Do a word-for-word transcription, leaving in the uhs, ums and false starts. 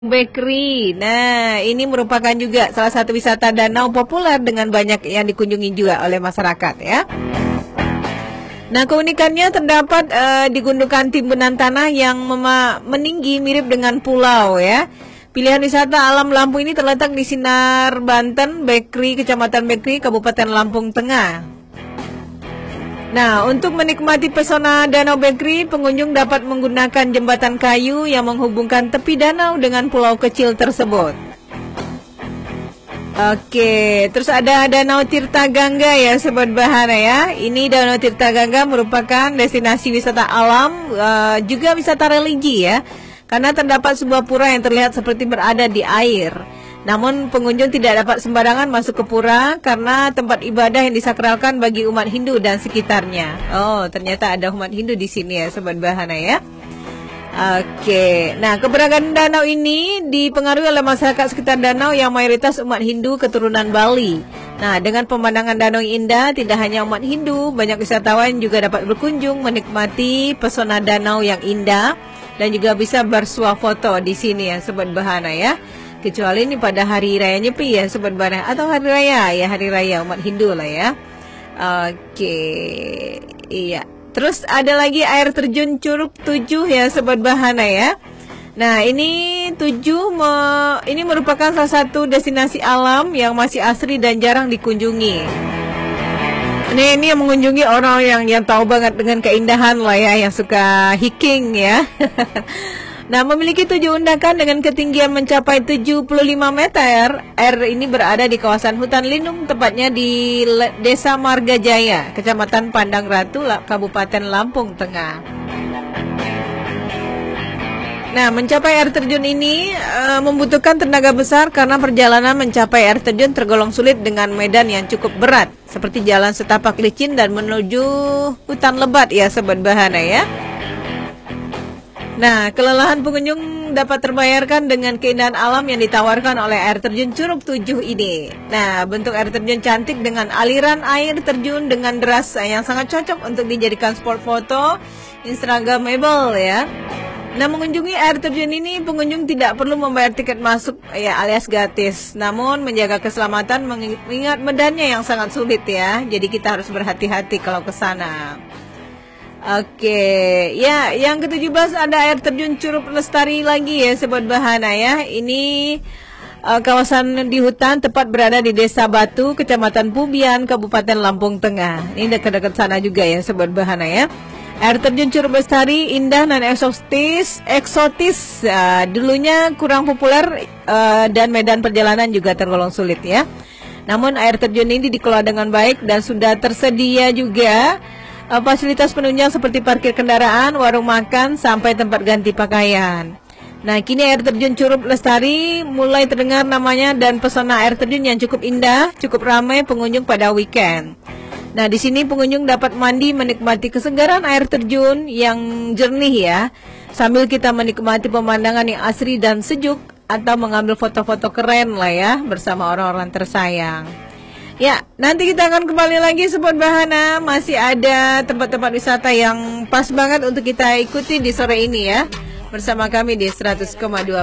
Bakery. Nah, ini merupakan juga salah satu wisata danau populer dengan banyak yang dikunjungi juga oleh masyarakat ya. Nah, keunikannya terdapat uh, di gundukan timbunan tanah yang meninggi mirip dengan pulau ya. Pilihan wisata alam Lampung ini terletak di Sinar, Banten, Bakery, Kecamatan Bakery, Kabupaten Lampung Tengah. Nah, untuk menikmati pesona Danau Bakery, pengunjung dapat menggunakan jembatan kayu yang menghubungkan tepi danau dengan pulau kecil tersebut. Oke, terus ada Danau Tirta Gangga ya Sobat Bahana ya. Ini Danau Tirta Gangga merupakan destinasi wisata alam, uh, juga wisata religi ya. Karena terdapat sebuah pura yang terlihat seperti berada di air. Namun pengunjung tidak dapat sembarangan masuk ke pura karena tempat ibadah yang disakralkan bagi umat Hindu dan sekitarnya. Oh, ternyata ada umat Hindu di sini ya Sobat Bahana ya. Oke, nah keberadaan danau ini dipengaruhi oleh masyarakat sekitar danau yang mayoritas umat Hindu keturunan Bali. Nah, dengan pemandangan danau yang indah, tidak hanya umat Hindu, banyak wisatawan juga dapat berkunjung menikmati pesona danau yang indah dan juga bisa bersuah foto di sini ya Sobat Bahana ya. Kecuali ini pada hari raya Nyepi ya Sobat Bahana, atau hari raya ya, hari raya umat Hindu lah ya. Oke, iya. Terus ada lagi air terjun Curug tujuh ya Sobat Bahana ya. Nah, ini tujuh me, ini merupakan salah satu destinasi alam yang masih asri dan jarang dikunjungi. Ini ini yang mengunjungi orang yang yang tahu banget dengan keindahan lah ya, yang suka hiking ya. Nah, memiliki tujuh undakan dengan ketinggian mencapai tujuh puluh lima meter. Air ini berada di kawasan hutan lindung, tepatnya di Desa Marga Jaya, Kecamatan Pandang Ratu, Kabupaten Lampung Tengah. Nah, mencapai air terjun ini uh, membutuhkan tenaga besar karena perjalanan mencapai air terjun tergolong sulit dengan medan yang cukup berat, seperti jalan setapak licin dan menuju hutan lebat ya Sobat Bahana ya. Nah, kelelahan pengunjung dapat terbayarkan dengan keindahan alam yang ditawarkan oleh air terjun Curug tujuh ini. Nah, bentuk air terjun cantik dengan aliran air terjun dengan deras yang sangat cocok untuk dijadikan spot foto Instagramable ya. Nah, mengunjungi air terjun ini pengunjung tidak perlu membayar tiket masuk ya alias gratis. Namun menjaga keselamatan mengingat medannya yang sangat sulit ya. Jadi kita harus berhati-hati kalau ke sana. Oke, ya yang ketujuh belas ada air terjun Curug Lestari lagi ya Sobat Bahana ya. Ini uh, kawasan di hutan tepat berada di Desa Batu, Kecamatan Pubian, Kabupaten Lampung Tengah. Ini dekat-dekat sana juga ya Sobat Bahana ya. Air terjun Curug Lestari indah dan eksotis, eksotis. Uh, dulunya kurang populer uh, dan medan perjalanan juga tergolong sulit ya. Namun air terjun ini dikelola dengan baik dan sudah tersedia juga fasilitas penunjang seperti parkir kendaraan, warung makan, sampai tempat ganti pakaian. Nah, kini air terjun Curug Lestari mulai terdengar namanya dan pesona air terjun yang cukup indah, cukup ramai pengunjung pada weekend. Nah, di sini pengunjung dapat mandi menikmati kesegaran air terjun yang jernih ya, sambil kita menikmati pemandangan yang asri dan sejuk atau mengambil foto-foto keren lah ya bersama orang-orang tersayang. Ya, nanti kita akan kembali lagi Sobat Bahana. Masih ada tempat-tempat wisata yang pas banget untuk kita ikuti di sore ini ya, bersama kami di seratus koma dua.